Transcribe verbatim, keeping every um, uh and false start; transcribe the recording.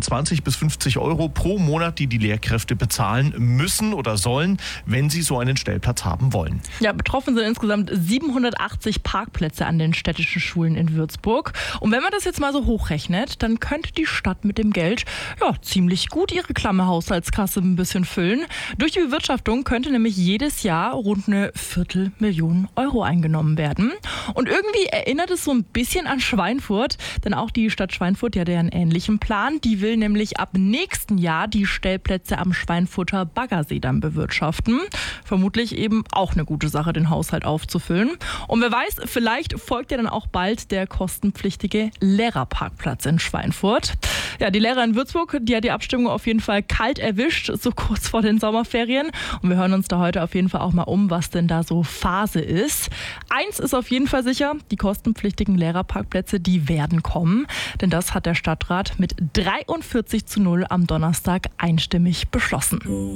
zwanzig bis fünfzig Euro pro Monat, die die Lehrkräfte bezahlen müssen oder sollen, wenn sie so einen Stellplatz haben wollen. Ja, betroffen sind insgesamt siebenhundertachtzig Parkplätze an den städtischen Schulen in Würzburg. Und wenn man das jetzt mal so hochrechnet, dann könnte die Stadt mit dem Geld ja ziemlich gut ihre klamme Haushaltskasse ein bisschen füllen. Durch die Bewirtschaftung könnte nämlich jedes Jahr rund eine Viertelmillion Euro eingenommen werden. Und irgendwie erinnert es so ein bisschen an Schweinfurt, denn auch die Stadt Schweinfurt, die hat ja einen ähnlichen Plan. Die will nämlich ab nächsten Jahr die Stellplätze am Schweinfurter Baggersee dann bewirtschaften. Vermutlich eben auch eine gute Sache, den Haushalt aufzufüllen. Und wer weiß, vielleicht folgt ja dann auch bald der kostenpflichtige Lehrerparkplatz in Schweinfurt. Ja, die Lehrer in Würzburg, die hat die Abstimmung auf jeden Fall kalt erwischt, so kurz vor den Sommerferien. Und wir hören uns da heute auf jeden Fall auch mal um, was denn da so Phase ist. Eins ist auf jeden Fall sicher, die kostenpflichtigen Lehrerparkplätze, die werden kommen. Denn das hat der Stadtrat mit dreiundvierzig zu null am Donnerstag einstimmig beschlossen.